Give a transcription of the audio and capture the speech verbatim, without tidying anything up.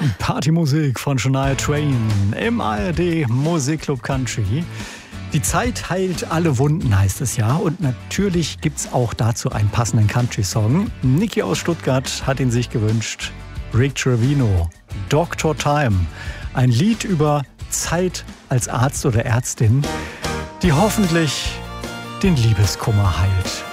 Partymusik von Shania Twain im A R D Musikclub Country. Die Zeit heilt alle Wunden, heißt es ja. Und natürlich gibt's auch dazu einen passenden Country-Song. Niki aus Stuttgart hat ihn sich gewünscht. Rick Trevino, Doctor Time. Ein Lied über Zeit als Arzt oder Ärztin, die hoffentlich den Liebeskummer heilt.